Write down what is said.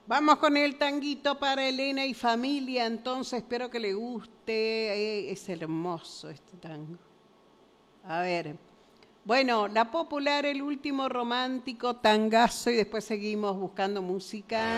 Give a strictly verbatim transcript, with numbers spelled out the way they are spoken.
Vamos con el tanguito para Elena y familia, entonces espero que le guste. Eh, Es hermoso este tango. A ver. Bueno, la popular, el último romántico, tangazo y después seguimos buscando música.